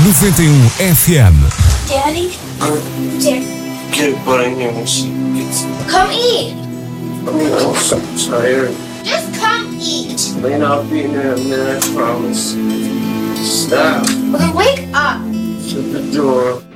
91 FM. Daddy? Dad. Get putting him when she gets. Come eat. I'm so tired. Just come eat. Lane, I'll be in there in a minute, I promise. Stop. Well, then wake up. Shut the door.